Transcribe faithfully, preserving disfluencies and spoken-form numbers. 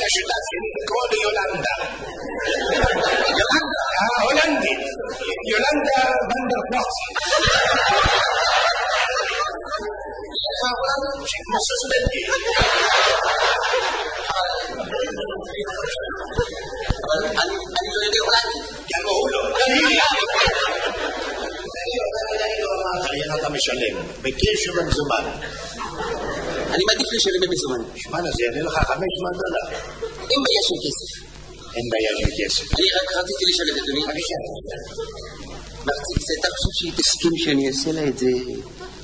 שותפים לקרוא ליולנדה. יולנדה? ההולנדית. יולנדה ונדרפלוצי. כמו סוסבנטי. אבל אני לא יודע הולנדית. גם הוא לא. איך אתה משלם? בקשר למזומן. אני מעדיף לשלם במזומן. שמע, זה יעלה לך חמש מאות דולר. אין בעיה של כסף. אין בעיה של כסף. אני רק רציתי לשאול את אדוני. בבקשה. מרציק, אתה חושב שהיא תסכים שאני אעשה לה את זה